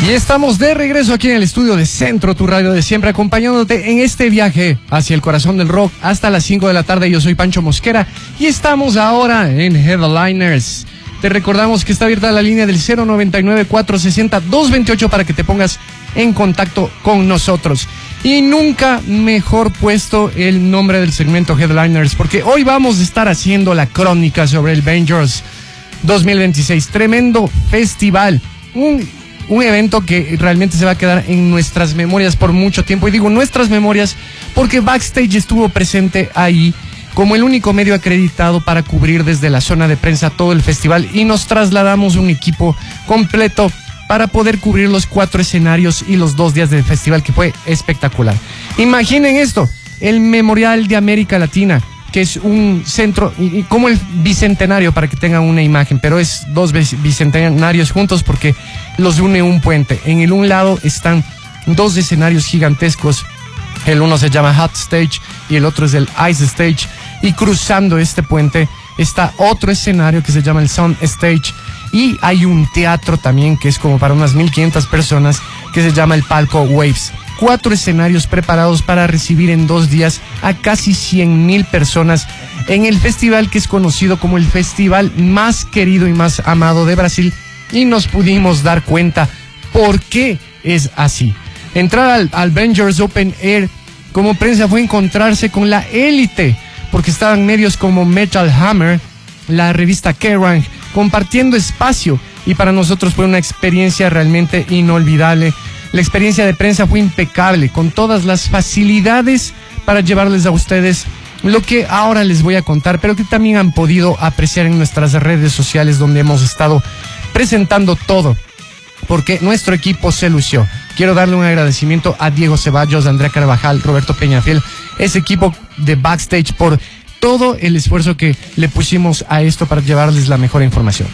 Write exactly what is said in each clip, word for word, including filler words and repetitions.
Y estamos de regreso aquí en el estudio de Centro, tu radio de siempre, acompañándote en este viaje hacia el corazón del rock hasta las cinco de la tarde. Yo soy Pancho Mosquera y estamos ahora en Headliners. Te recordamos que está abierta la línea del cero noventa y nueve, cuatrocientos sesenta, doscientos veintiocho para que te pongas en contacto con nosotros. Y nunca mejor puesto el nombre del segmento Headliners, porque hoy vamos a estar haciendo la crónica sobre el Vengers dos mil veintiséis. Tremendo festival, un Un evento que realmente se va a quedar en nuestras memorias por mucho tiempo. Y digo nuestras memorias porque Backstage estuvo presente ahí como el único medio acreditado para cubrir desde la zona de prensa todo el festival. Y nos trasladamos un equipo completo para poder cubrir los cuatro escenarios y los dos días del festival, que fue espectacular. Imaginen esto, el Memorial de América Latina, que es un centro, y, y como el Bicentenario, para que tengan una imagen, pero es dos bicentenarios juntos porque los une un puente. En el un lado están dos escenarios gigantescos, el uno se llama Hot Stage y el otro es el Ice Stage, y cruzando este puente está otro escenario que se llama el Sound Stage, y hay un teatro también que es como para unas mil quinientas personas que se llama el Palco Waves. Cuatro escenarios preparados para recibir en dos días a casi cien mil personas en el festival que es conocido como el festival más querido y más amado de Brasil, y nos pudimos dar cuenta por qué es así. Entrar al, al Vengers Open Air como prensa fue encontrarse con la élite, porque estaban medios como Metal Hammer, la revista Kerrang, compartiendo espacio, y para nosotros fue una experiencia realmente inolvidable. La experiencia de prensa fue impecable, con todas las facilidades para llevarles a ustedes lo que ahora les voy a contar, pero que también han podido apreciar en nuestras redes sociales, donde hemos estado presentando todo, porque nuestro equipo se lució. Quiero darle un agradecimiento a Diego Ceballos, Andrea Carvajal, Roberto Peñafiel, ese equipo de Backstage, por todo el esfuerzo que le pusimos a esto para llevarles la mejor información.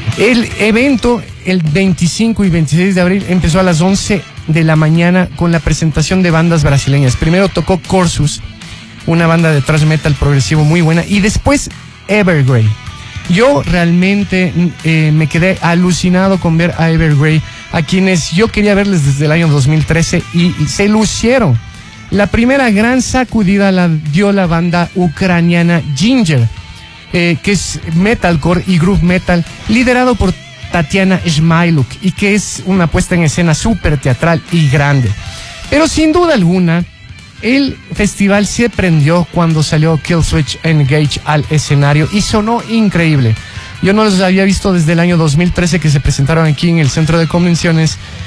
El evento, el veinticinco y veintiséis de abril, empezó a las once de la mañana con la presentación de bandas brasileñas. Primero tocó Corsus, una banda de thrash metal progresivo muy buena, y después Evergrey. Yo realmente eh, me quedé alucinado con ver a Evergrey, a quienes yo quería verles desde el año dos mil trece, y, y se lucieron. La primera gran sacudida la dio la banda ucraniana Ginger, Eh, que es metalcore y groove metal, liderado por Tatiana Smailuk, y que es una puesta en escena súper teatral y grande. Pero sin duda alguna, el festival se prendió cuando salió Killswitch Engage al escenario y sonó increíble. Yo no los había visto desde el año dos mil trece, que se presentaron aquí en el centro de convenciones,